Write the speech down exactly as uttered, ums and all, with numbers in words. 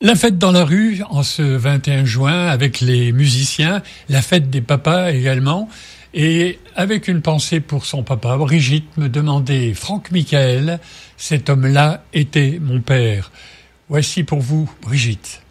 La fête dans la rue en ce vingt et un juin avec les musiciens, la fête des papas également. Et avec une pensée pour son papa, Brigitte me demandait, Franck Michael, cet homme-là était mon père. Voici pour vous, Brigitte.